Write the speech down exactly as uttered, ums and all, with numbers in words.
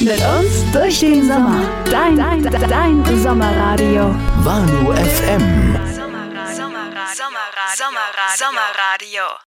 Mit uns durch den Sommer. Dein, dein, dein Sommerradio. Vanu F M. Sommer, Sommer, Sommer, Sommerradio.